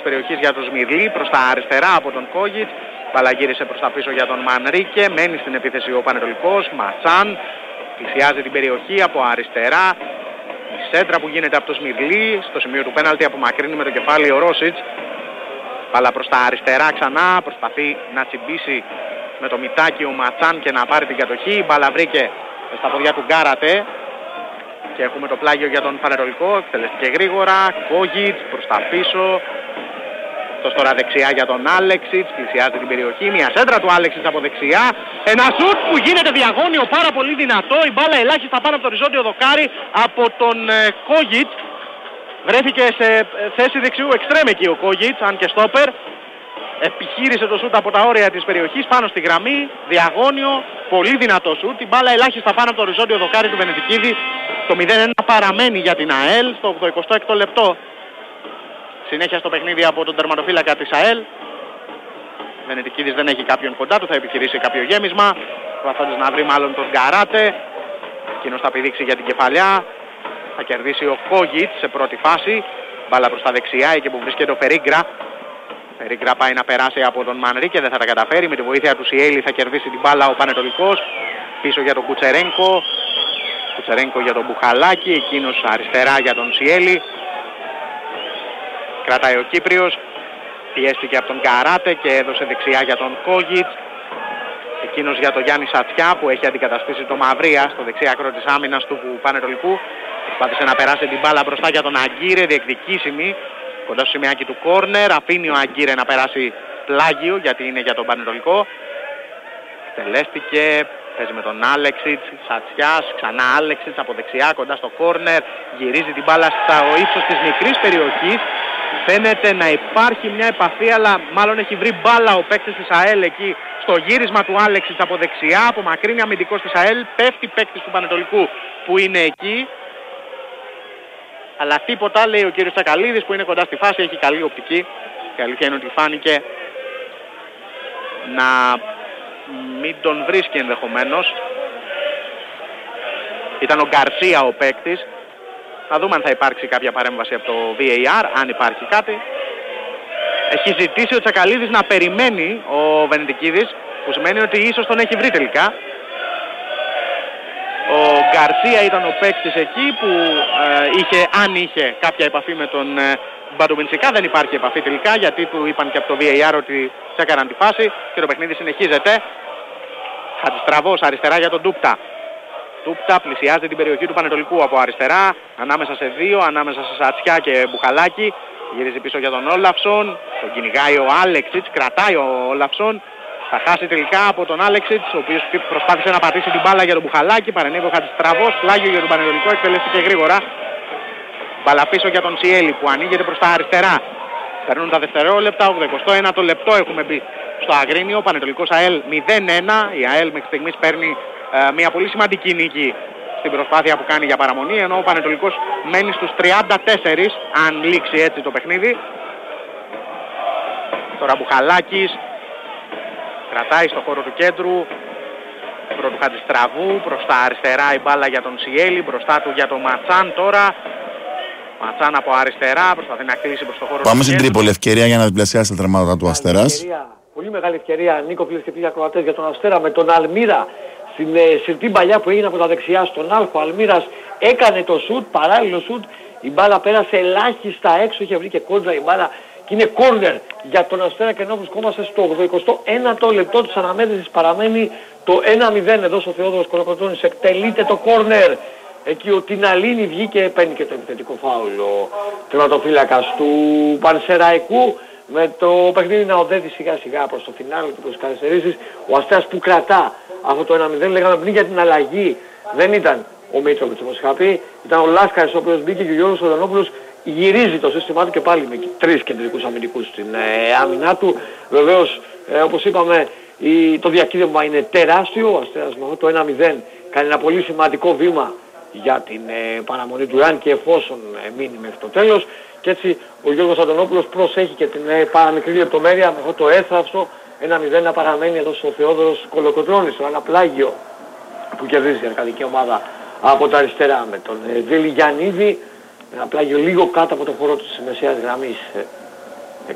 περιοχής για τον Σμυρλή, προς τα αριστερά από τον Κόγιτς. Μπάλα γύρισε προς τα πίσω για τον Μανρίκε, μένει στην επίθεση ο Πανετολικός. Ματσάν πλησιάζει την περιοχή από αριστερά. Η σέντρα που γίνεται από τον Σμυρλή, στο σημείο του πέναλτι απομακρύνει με το κεφάλι ο Ρόσιτς. Μπάλα προς τα αριστερά ξανά, προσπαθεί να τσιμπήσει με το μητάκι ο Ματσάν και να πάρει την κατοχή. Η μπάλα βρήκε στα πόδια του Γκάρατε και έχουμε το πλάγιο για τον Πανετολικό. Εκτελεστηκε γρήγορα, Κόγιτς προς τα πίσω. Αυτός τώρα δεξιά για τον Άλεξιτς, πλησιάζει την περιοχή. Μια σέντρα του Άλεξιτς από δεξιά. Ένα σουτ που γίνεται διαγώνιο, πάρα πολύ δυνατό. Η μπάλα ελάχιστα πάνω από το οριζόντιο δοκάρι από τον Κόγιτς. Βρέθηκε σε θέση δεξιού εξτρέμ εκεί ο Κόγιτς, αν και στόπερ. Επιχείρησε το σουτ από τα όρια της περιοχής πάνω στη γραμμή. Διαγώνιο, πολύ δυνατό σουτ. Η μπάλα ελάχιστα πάνω από το οριζόντιο δοκάρι του Βενετικίδη. Το 0-1 παραμένει για την ΑΕΛ στο 86ο λεπτό. Συνέχεια στο παιχνίδι από τον τερματοφύλακα της ΑΕΛ. Βενετικίδης δεν έχει κάποιον κοντά του, θα επιχειρήσει κάποιο γέμισμα. Προσπαθώντας να βρει μάλλον τον Γκαράτε. Εκείνος θα πηδήξει για την κεφαλιά. Θα κερδίσει ο Κόγιτς σε πρώτη φάση. Μπάλα προς τα δεξιά, εκεί που βρίσκεται ο Φερίγκρα. Φερίγκρα πάει να περάσει από τον Μανρίκε, δεν θα τα καταφέρει. Με τη βοήθεια του Σιέλη θα κερδίσει την μπάλα ο Πανετολικός. Πίσω για τον Κουτσερένκο. Κουτσερένκο για τον Μπουχαλάκη. Εκείνος αριστερά για τον Σιέλη. Κρατάει ο Κύπριος. Πιέστηκε από τον Γκαράτε και έδωσε δεξιά για τον Κόγιτς. Εκείνος για τον Γιάννη Σατσιά που έχει αντικαταστήσει το Μαυρία στο δεξί άκρο της άμυνας του Πανετολικού. Προσπάθησε να περάσει την μπάλα μπροστά για τον Αγκύρε, διεκδικήσιμη. Κοντά στο σημαίακι του κόρνερ. Αφήνει ο Αγκύρε να περάσει πλάγιο γιατί είναι για τον Πανετολικό. Τελέστηκε. Παίζει με τον Άλεξιτς, Σατσιάς, ξανά Άλεξιτς από δεξιά κοντά στο κόρνερ. Γυρίζει την μπάλα στο ύψος της μικρής περιοχής. Φαίνεται να υπάρχει μια επαφή, αλλά μάλλον έχει βρει μπάλα ο παίκτης της ΑΕΛ εκεί στο γύρισμα του Άλεξιτς από δεξιά. Απομακρύνει αμυντικός της ΑΕΛ, πέφτει παίκτης του Πανετολικού που είναι εκεί. Αλλά τίποτα, λέει ο κύριος Τσακαλίδης που είναι κοντά στη φάση, έχει καλή οπτική. Η αλήθεια είναι ότι φάνηκε να μην τον βρίσκει ενδεχομένως. Ήταν ο Γκαρσία ο παίκτης. Θα δούμε αν θα υπάρξει κάποια παρέμβαση από το VAR, αν υπάρχει κάτι. Έχει ζητήσει ο Τσακαλίδης να περιμένει ο Βενετικίδης, που σημαίνει ότι ίσως τον έχει βρει τελικά. Ο Γκαρσία ήταν ο παίκτης εκεί που αν είχε κάποια επαφή με τον Μπαντουμιντσικά. Δεν υπάρχει επαφή τελικά γιατί του είπαν και από το VAR ότι τσέκαραν τη φάση και το παιχνίδι συνεχίζεται. Χατζηστραβός αριστερά για τον Ντούπτα. Ντούπτα πλησιάζει την περιοχή του Πανετολικού από αριστερά, ανάμεσα σε δύο, ανάμεσα σε Σατσιά και Μπουχαλάκη. Γυρίζει πίσω για τον Όλαφσον, τον κυνηγάει ο Άλεξιτς, κρατάει ο Όλαφσον. Θα χάσει τελικά από τον Άλεξιτς, ο οποίος προσπάθησε να πατήσει την μπάλα για τον Μπουχαλάκη. Παρενέβη ο Χατζηστραβός, πλάγιο για τον Πανετολικό, εκτελέστηκε γρήγορα. Μπάλα πίσω για τον Σιέλη που ανοίγεται προς τα αριστερά. Περνούν τα δευτερόλεπτα, 81ο λεπτό έχουμε μπει στο Αγρίνιο. Πανετολικός ΑΕΛ 0-1. Η ΑΕΛ μέχρι στιγμής παίρνει μια πολύ σημαντική νίκη στην προσπάθεια που κάνει για παραμονή, ενώ ο Πανετολικός μένει στους 34 αν λήξει έτσι το παιχνίδι. Τώρα Μπουχαλάκης κρατάει στο χώρο του κέντρου πρώτου Χατζηστραβού, προς τα αριστερά η μπάλα για τον Σιέλη, μπροστά του για τον Ματσάν τώρα. Ματσάν από αριστερά, προσπαθεί να κλείσει προς το χώρο. Πάμε στην Τρίπολη, ευκαιρία για να διπλασιάσει τα τερμάτα του Αστέρας. Πολύ μεγάλη ευκαιρία, Νίκο, φίλες και φίλοι ακροατές, για τον Αστέρα με τον Αλμύρα στην συρτή παλιά που έγινε από τα δεξιά στον Άλφο. Ο Αλμύρας έκανε το σουτ, παράλληλο σουτ, η μπάλα πέρασε ελάχιστα έξω, είχε βρει και κόντρα η μπάλα και είναι κόρνερ για τον Αστέρα και ενώ βρισκόμαστε στο 81ο λεπτό της αναμέτρησης παραμένει το 1-0 εδώ στο Θεόδωρος Κολοκοτρώνης. Εκτελείται το κόρνερ. Εκεί ο Τιναλίνη βγήκε, παίρνει και το επιθετικό φάουλ ο τερματοφύλακας του Πανσεραϊκού. Με το παιχνίδι να οδεύει σιγά σιγά προς το φινάλι και προς τις καθυστερήσεις. Ο Αστέρας που κρατά αυτό το 1-0, λέγαμε πριν για την αλλαγή, δεν ήταν ο Μίτροβιτς όπως είχα πει, ήταν ο Λάσκαρης ο οποίος μπήκε και ο Γιώργος Οδανόπουλος γυρίζει το σύστημά του και πάλι με τρεις κεντρικούς αμυντικούς στην άμυνά του. Βεβαίως όπως είπαμε το διακύβευμα είναι τεράστιο, ο Αστέρας με αυτό το 1-0 κάνει ένα πολύ σημαντικό βήμα για την παραμονή του αν και εφόσον μείνει μέχρι το τέλος. Και έτσι ο Γιώργος Αντωνόπουλος προσέχει και την παραμικρή λεπτομέρεια με αυτό το έθραυστο 1-0 να παραμένει εδώ στο Θεόδωρος Κολοκοτρώνης, ένα πλάγιο που κερδίζει η αρκαδική ομάδα από τα αριστερά με τον Τζελιγιαννίδη, ένα πλάγιο λίγο κάτω από το χώρο της μεσαίας γραμμής